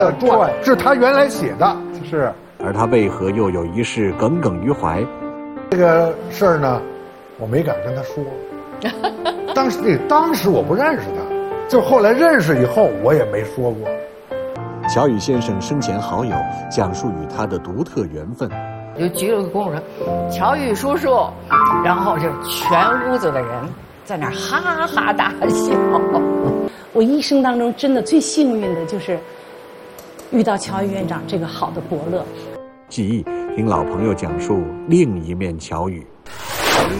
传是他原来写的，是。 而他为何又有一事耿耿于怀？ 这个事儿呢，我没敢跟他说。当时我不认识他，就后来认识以后，我也没说过。 乔羽先生生前好友讲述与他的独特缘分， 就举了个公主说：“乔羽叔叔。”然后就全屋子的人在那儿哈哈大笑。 我一生当中真的最幸运的就是遇到乔羽院长这个好的伯乐。 记忆听老朋友讲述另一面乔羽。